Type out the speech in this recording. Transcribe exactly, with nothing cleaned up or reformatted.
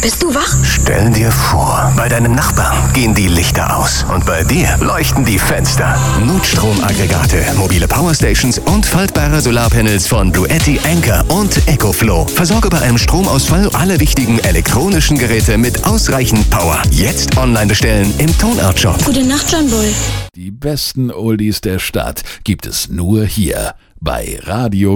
Bist du wach? Stell dir vor, bei deinem Nachbarn gehen die Lichter aus und bei dir leuchten die Fenster. Notstromaggregate, mobile Powerstations und faltbare Solarpanels von Bluetti, Anker und EcoFlow. Versorge bei einem Stromausfall alle wichtigen elektronischen Geräte mit ausreichend Power. Jetzt online bestellen im Tonart Shop. Gute Nacht, John Boy. Die besten Oldies der Stadt gibt es nur hier bei Radio